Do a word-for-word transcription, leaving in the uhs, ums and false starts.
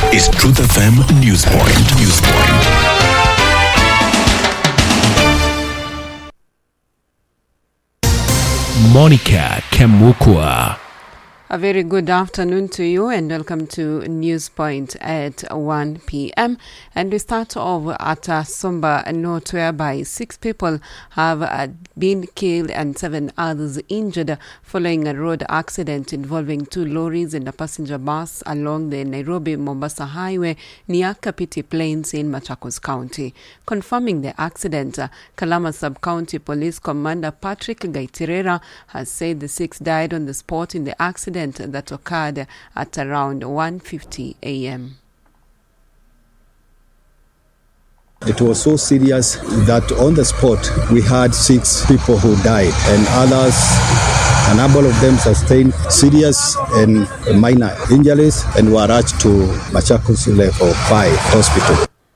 is Truth F M Newspoint. Newspoint. Monica Kemukwa. A very good afternoon to you and welcome to Newspoint at one p.m. And we start off at uh, Sumba North, whereby six people have uh, been killed and seven others injured following a road accident involving two lorries and a passenger bus along the Nairobi-Mombasa Highway near Kapiti Plains in Machakos County. Confirming the accident, uh, Kalama Sub-County Police Commander Patrick Gaitirera has said the six died on the spot in the accident that occurred at around one fifty a.m. It was so serious that on the spot we had six people who died and others, a number of them sustained serious and minor injuries and were rushed to Machakos Level five Hospital.